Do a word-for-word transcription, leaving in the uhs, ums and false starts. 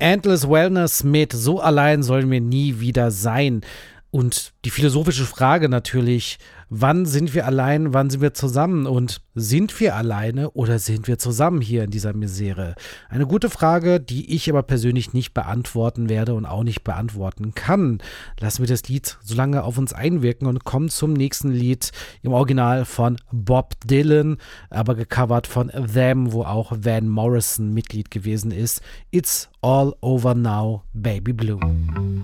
Endless Wellness mit So allein sollen wir nie wieder sein. Und die philosophische Frage natürlich, wann sind wir allein, wann sind wir zusammen und sind wir alleine oder sind wir zusammen hier in dieser Misere? Eine gute Frage, die ich aber persönlich nicht beantworten werde und auch nicht beantworten kann. Lassen wir das Lied so lange auf uns einwirken und kommen zum nächsten Lied im Original von Bob Dylan, aber gecovert von Them, wo auch Van Morrison Mitglied gewesen ist. It's all over now, baby blue.